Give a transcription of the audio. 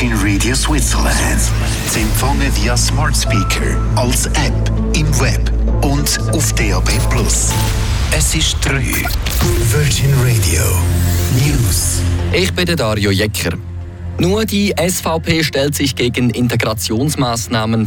Virgin Radio Switzerland. Zu empfangen via Smart Speaker, als App, im Web und auf DAB+. Es ist 3. Virgin Radio News. Ich bin der Dario Jecker. Nur die SVP stellt sich gegen Integrationsmaßnahmen